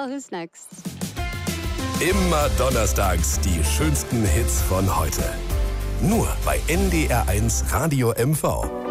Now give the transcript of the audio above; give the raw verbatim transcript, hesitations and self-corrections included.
Well, who's next? Immer donnerstags die schönsten Hits von heute. Nur bei N D R eins Radio M V.